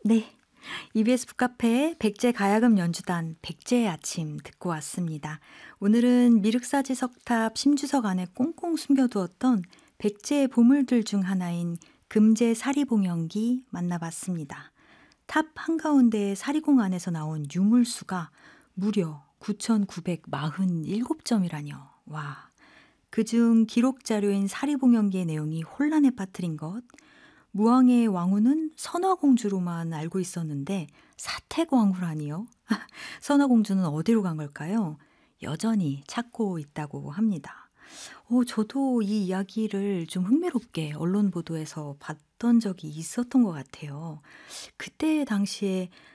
네. EBS 북카페의 백제 가야금 연주단 백제의 아침 듣고 왔습니다. 오늘은 미륵사지 석탑 심주석 안에 꽁꽁 숨겨두었던 백제의 보물들 중 하나인 금제 사리봉영기 만나봤습니다. 탑 한가운데 사리공 안에서 나온 유물수가 무려 9,947점이라뇨. 와. 그중 기록 자료인 사리봉영기의 내용이 혼란에 빠뜨린 것, 무왕의 왕후는 선화공주로만 알고 있었는데 사택왕후라니요? 선화공주는 어디로 간 걸까요? 여전히 찾고 있다고 합니다. 저도 이 이야기를 좀 흥미롭게 언론 보도에서 봤던 적이 있었던 것 같아요. 그때 당시에